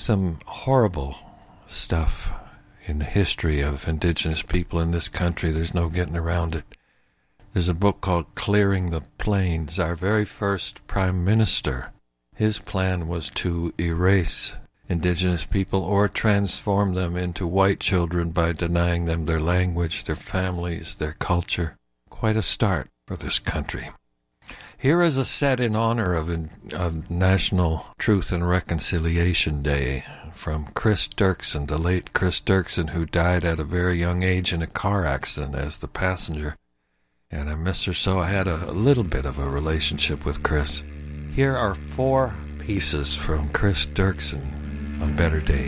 some horrible stuff in the history of indigenous people in this country. There's no getting around it. There's a book called Clearing the Plains. Our very first prime minister, his plan was to erase indigenous people or transform them into white children by denying them their language, their families, their culture. Quite a start for this country. Here is a set in honor of National Truth and Reconciliation Day from Chris Dirksen, the late Chris Dirksen, who died at a very young age in a car accident as the passenger. And I miss her so. I had a little bit of a relationship with Chris. Here are 4 pieces from Chris Dirksen on Better Days.